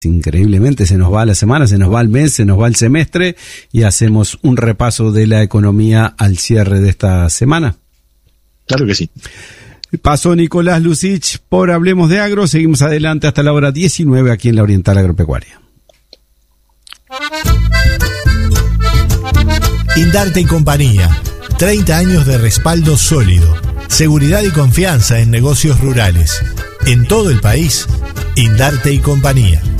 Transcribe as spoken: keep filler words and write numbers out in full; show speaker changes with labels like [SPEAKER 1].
[SPEAKER 1] Increíblemente se nos va la semana, se nos va el mes, se nos va el semestre y hacemos un repaso de la economía al cierre de esta semana.
[SPEAKER 2] Claro que sí.
[SPEAKER 1] Pasó Nicolás Lucich por Hablemos de Agro. Seguimos adelante hasta la hora diecinueve aquí en la Oriental Agropecuaria.
[SPEAKER 3] Indarte y compañía. treinta años de respaldo sólido. Seguridad y confianza en negocios rurales. En todo el país, Indarte y compañía.